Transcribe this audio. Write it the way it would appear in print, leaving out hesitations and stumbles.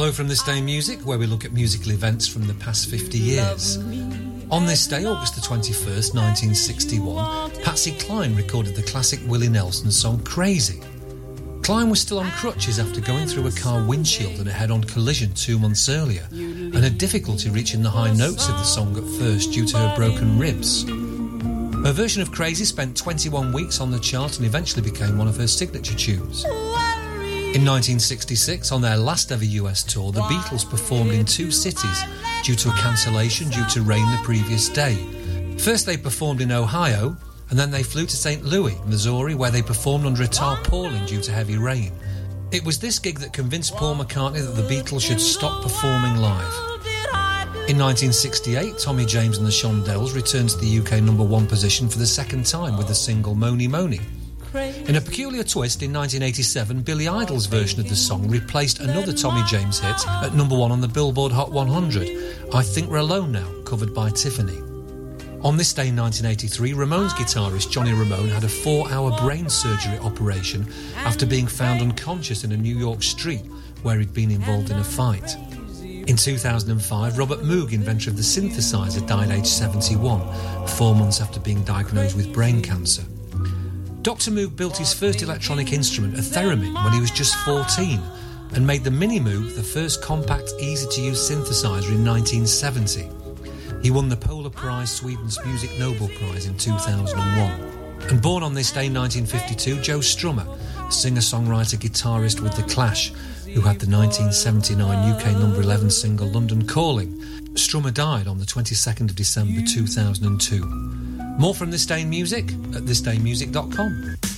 Hello from This Day in Music, where we look at musical events from the past 50 years. On this day, August the 21st, 1961, Patsy Cline recorded the classic Willie Nelson song Crazy. Cline was still on crutches after going through a car windshield in a head-on collision 2 months earlier, and had difficulty reaching the high notes of the song at first due to her broken ribs. Her version of Crazy spent 21 weeks on the chart and eventually became one of her signature tunes. In 1966, on their last ever US tour, the Beatles performed in 2 cities due to a cancellation due to rain the previous day. First they performed in Ohio, and then they flew to St. Louis, Missouri, where they performed under a tarpaulin due to heavy rain. It was this gig that convinced Paul McCartney that the Beatles should stop performing live. In 1968, Tommy James and the Shondells returned to the UK #1 position for the second time with the single Money Money. In a peculiar twist, in 1987, Billy Idol's version of the song replaced another Tommy James hit at #1 on the Billboard Hot 100, I Think We're Alone Now, covered by Tiffany. On this day in 1983, Ramones guitarist Johnny Ramone had a 4-hour brain surgery operation after being found unconscious in a New York street where he'd been involved in a fight. In 2005, Robert Moog, inventor of the synthesizer, died aged 71, 4 months after being diagnosed with brain cancer. Dr. Moog built his first electronic instrument, a theremin, when he was just 14, and made the Mini Moog the first compact, easy-to-use synthesizer in 1970. He won the Polar Prize Sweden's Music Nobel Prize in 2001. And born on this day in 1952, Joe Strummer, singer-songwriter, guitarist with The Clash, who had the 1979 UK #11 single London Calling. Strummer died on the 22nd of December 2002. More from This Day in Music at thisdaymusic.com.